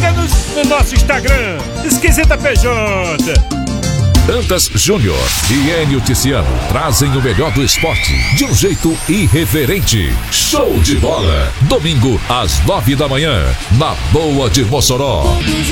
Siga-nos no nosso Instagram, Esquisita PJ. Dantas Júnior e Enio Tiziano trazem o melhor do esporte de um jeito irreverente. Show de bola. Domingo às 9 da manhã, na Boa de Mossoró.